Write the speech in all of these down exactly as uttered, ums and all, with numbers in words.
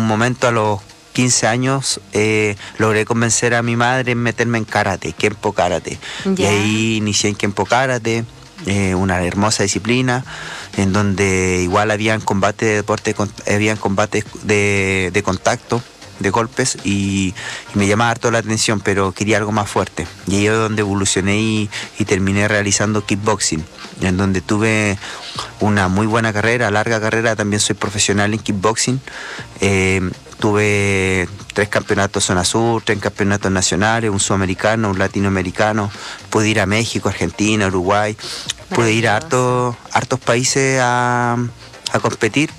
momento a los quince años eh, logré convencer a mi madre en meterme en karate, Kenpo Karate. Ya. Y ahí inicié en Kenpo Karate, eh, una hermosa disciplina, en donde igual habían combates de deporte, habían combates de, de contacto, de golpes, y, y me llamaba harto la atención, pero quería algo más fuerte. Y ahí es donde evolucioné y, y terminé realizando kickboxing, en donde tuve una muy buena carrera, larga carrera. También soy profesional en kickboxing. Eh, tuve tres campeonatos zona sur, tres campeonatos nacionales, un sudamericano, un latinoamericano. Pude ir a México, Argentina, Uruguay. Pude ir a hartos, hartos países a, a competir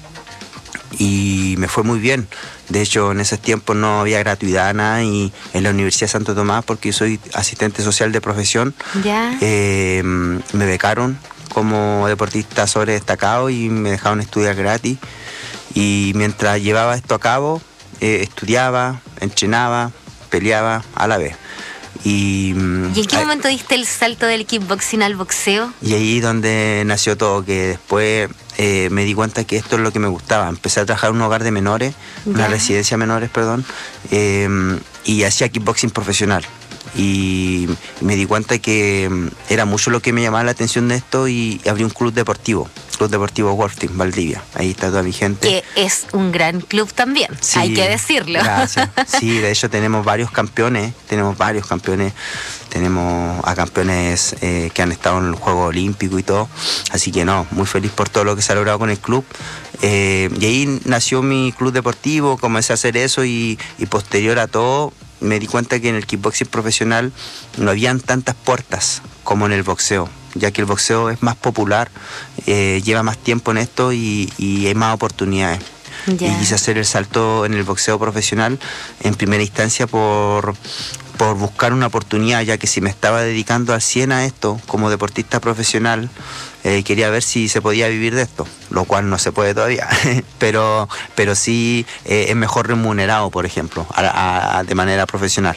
y me fue muy bien. De hecho, en esos tiempos no había gratuidad, nada, y en la Universidad de Santo Tomás, porque yo soy asistente social de profesión, ¿Ya? eh, me becaron como deportista sobre destacado y me dejaron estudiar gratis. Y mientras llevaba esto a cabo, eh, estudiaba, entrenaba, peleaba a la vez. Y, ¿Y en qué ahí, momento diste el salto del kickboxing al boxeo? Y ahí donde nació todo, que después eh, me di cuenta que esto es lo que me gustaba. Empecé a trabajar en un hogar de menores, Ya. una residencia de menores, perdón, eh, y hacía kickboxing profesional. Y me di cuenta que era mucho lo que me llamaba la atención de esto, y abrí un club deportivo, Club Deportivo Wolf Team, Valdivia. Ahí está toda mi gente. Que es un gran club también, Sí, hay que decirlo. Gracias. Sí, de hecho tenemos varios campeones, tenemos varios campeones, tenemos a campeones eh, que han estado en el Juego Olímpico y todo, así que no, muy feliz por todo lo que se ha logrado con el club. Eh, y ahí nació mi club deportivo, comencé a hacer eso, y, y posterior a todo me di cuenta que en el kickboxing profesional no habían tantas puertas como en el boxeo, ya que el boxeo es más popular, eh, lleva más tiempo en esto y, y hay más oportunidades. Ya. Y quise hacer el salto en el boxeo profesional en primera instancia por, por buscar una oportunidad, ya que si me estaba dedicando al cien a esto como deportista profesional, eh, quería ver si se podía vivir de esto, lo cual no se puede todavía, pero, pero sí eh, es mejor remunerado, por ejemplo, a, a, de manera profesional.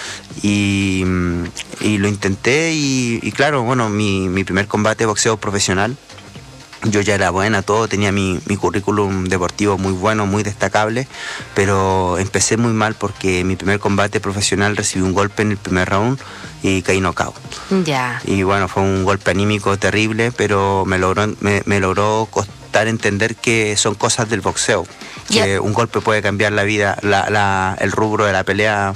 Y, y lo intenté y, y claro, bueno, mi, mi primer combate de boxeo profesional, yo ya era buena, todo, tenía mi, mi currículum deportivo muy bueno, muy destacable, pero empecé muy mal porque mi primer combate profesional recibí un golpe en el primer round y caí knockout. Ya. Y bueno, fue un golpe anímico terrible, pero me logró, me, me logró costar entender que son cosas del boxeo, que Ya. un golpe puede cambiar la vida, la, la, el rubro de la pelea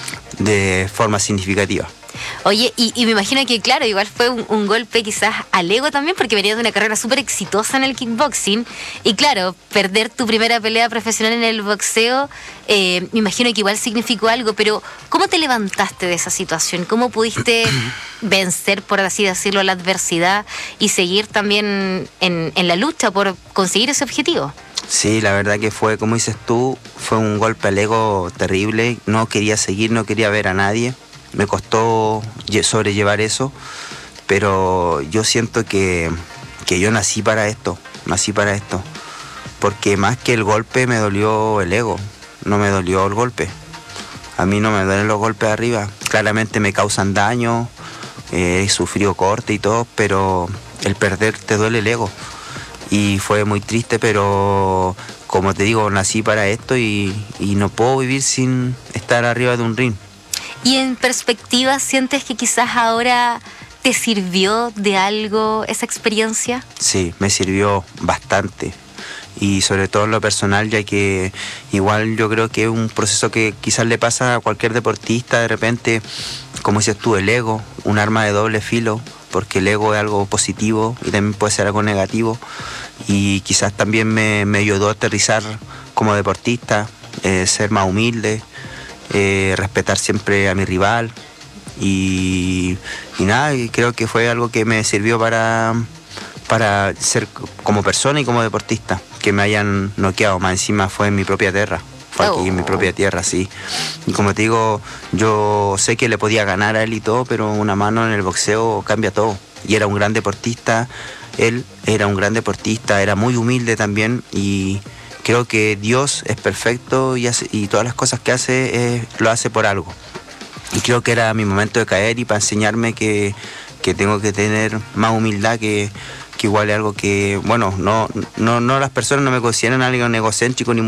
de forma significativa. Oye, y, y me imagino que, claro, igual fue un, un golpe quizás al ego también, porque venías de una carrera súper exitosa en el kickboxing. Y claro, perder tu primera pelea profesional en el boxeo, eh, me imagino que igual significó algo, pero ¿cómo te levantaste de esa situación? ¿Cómo pudiste vencer, por así decirlo, la adversidad y seguir también en, en la lucha por conseguir ese objetivo? Sí, la verdad que fue, como dices tú, fue un golpe al ego terrible. No quería seguir, no quería ver a nadie. Me costó sobrellevar eso, pero yo siento que, que yo nací para esto, nací para esto, porque más que el golpe me dolió el ego, no me dolió el golpe. A mí no me duelen los golpes de arriba, claramente me causan daño, eh, he sufrido corte y todo, pero el perder te duele el ego. Y fue muy triste, pero como te digo, nací para esto y, y no puedo vivir sin estar arriba de un ring. Y en perspectiva, ¿sientes que quizás ahora te sirvió de algo esa experiencia? Sí, me sirvió bastante. Y sobre todo en lo personal, ya que igual yo creo que es un proceso que quizás le pasa a cualquier deportista de repente, como dices tú, el ego, un arma de doble filo, porque el ego es algo positivo y también puede ser algo negativo. Y quizás también me, me ayudó a aterrizar como deportista, eh, ser más humilde, Eh, respetar siempre a mi rival y, y nada, y creo que fue algo que me sirvió para, para ser como persona y como deportista, que me hayan noqueado, más encima fue en mi propia tierra, fue aquí oh. en mi propia tierra, sí. Y como te digo, yo sé que le podía ganar a él y todo, pero una mano en el boxeo cambia todo, y era un gran deportista, él era un gran deportista, era muy humilde también, y creo que Dios es perfecto y, hace, y todas las cosas que hace eh, lo hace por algo. Y creo que era mi momento de caer y para enseñarme que, que tengo que tener más humildad, que, que igual es algo que, bueno, no, no, no las personas no me consideran algo egocéntrico ni